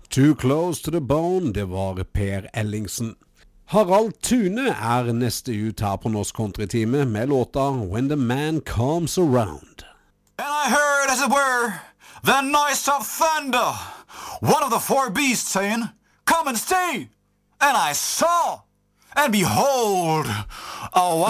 Too Close to the Bone, det var Per Ellingsen. Harald Thune neste ut her på Norsk Countrytime med låta When the Man Comes Around. And I heard, as it were, the noise of thunder, one of the four beasts saying, "Come and stay." And I saw, and behold, a